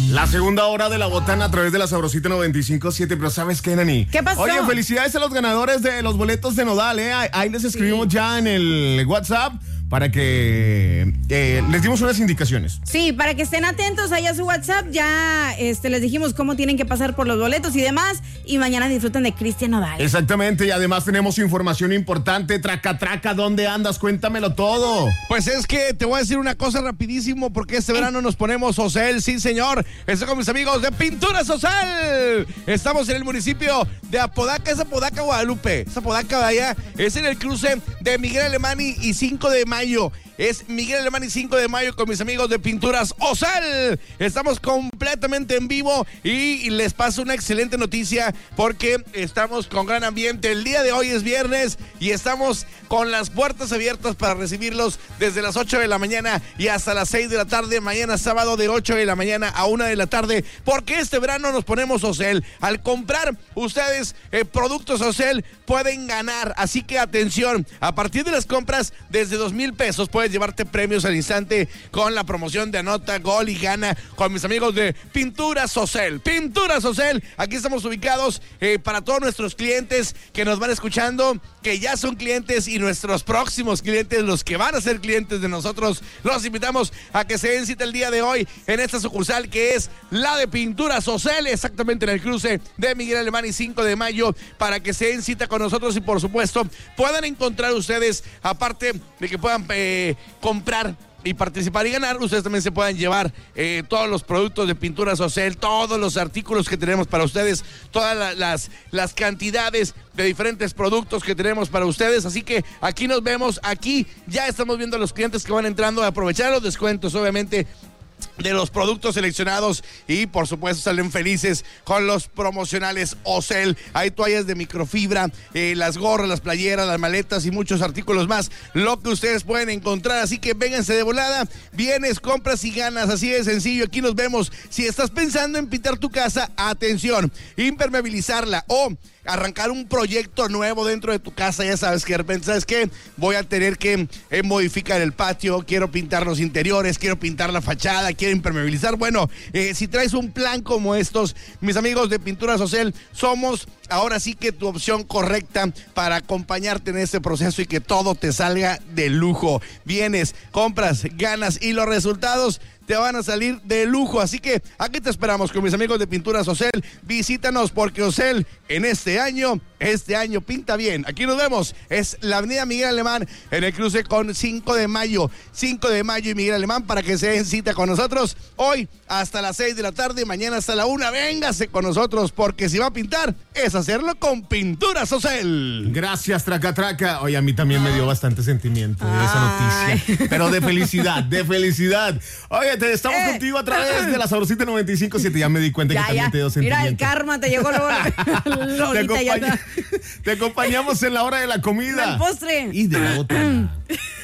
La segunda hora de la botana a través de la Sabrosita 95.7. Pero ¿sabes qué, Nani? ¿Qué pasó? Oye, felicidades a los ganadores de los boletos de Nodal, ¿eh? Ahí les escribimos ya en el WhatsApp para que les dimos unas indicaciones. Sí, para que estén atentos ahí a su WhatsApp. Ya les dijimos cómo tienen que pasar por los boletos y demás. Y mañana disfruten de Cristian Nodal. Exactamente, y además tenemos información importante. Traca, ¿dónde andas? Cuéntamelo todo. Pues es que te voy a decir una cosa rapidísimo, porque este verano nos ponemos Ocel, sí señor. Estoy con mis amigos de Pinturas Ocel. Estamos en el municipio de Apodaca, es Apodaca, Guadalupe. Esa Apodaca de allá es en el cruce de Miguel Alemán y 5 de mayo. Es Miguel Alemán y 5 de mayo con mis amigos de Pinturas Ocel. Estamos completamente en vivo y les paso una excelente noticia porque estamos con gran ambiente. El día de hoy es viernes y estamos con las puertas abiertas para recibirlos desde las 8 de la mañana y hasta las 6 de la tarde. Mañana sábado de 8 de la mañana a 1 de la tarde, porque este verano nos ponemos Ocel. Al comprar ustedes productos Ocel pueden ganar, así que atención, a partir de las compras desde 2,000 pesos puedes llevarte premios al instante con la promoción de Anota, Gol y Gana con mis amigos de Pinturas Ocel. Pinturas Ocel, aquí estamos ubicados para todos nuestros clientes que nos van escuchando, que ya son clientes, y nuestros próximos clientes, los que van a ser clientes de nosotros. Los invitamos a que se den cita el día de hoy en esta sucursal que es la de Pinturas Ocel, exactamente en el cruce de Miguel Alemán y 5 de mayo, para que se den cita con nosotros y por supuesto puedan encontrar ustedes, aparte de que puedan comprar y participar y ganar, ustedes también se puedan llevar todos los productos de Pinturas Ocel, todos los artículos que tenemos para ustedes, todas las cantidades de diferentes productos que tenemos para ustedes. Así que aquí nos vemos, aquí ya estamos viendo a los clientes que van entrando a aprovechar los descuentos, obviamente, de los productos seleccionados, y por supuesto salen felices con los promocionales Ocel. Hay toallas de microfibra, las gorras, las playeras, las maletas y muchos artículos más, lo que ustedes pueden encontrar. Así que vénganse de volada, vienes, compras y ganas, así de sencillo. Aquí nos vemos. Si estás pensando en pintar tu casa, atención, impermeabilizarla o arrancar un proyecto nuevo dentro de tu casa, ya sabes que de repente, ¿sabes qué? Voy a tener que modificar el patio, quiero pintar los interiores, quiero pintar la fachada, quiero impermeabilizar. Bueno, si traes un plan como estos, mis amigos de Pinturas Ocel, somos ahora sí que tu opción correcta para acompañarte en este proceso y que todo te salga de lujo. Vienes, compras, ganas y los resultados te van a salir de lujo. Así que aquí te esperamos con mis amigos de Pinturas Ocel. Visítanos porque Ocel en este año pinta bien. Aquí nos vemos. Es la avenida Miguel Alemán en el cruce con 5 de mayo. 5 de mayo y Miguel Alemán, para que se den cita con nosotros hoy hasta las 6 de la tarde, mañana hasta la 1. Véngase con nosotros porque si va a pintar es hacerlo con Pinturas Ocel. Gracias, Traca. Oye, a mí también me dio bastante sentimiento de esa noticia. Pero de felicidad. Oye, estamos contigo a través de la Sabrosita 95.7. Ya me di cuenta que también te dio sentimiento. Mira, el karma te llegó Te acompañamos en la hora de la comida. El postre. Y de la botana.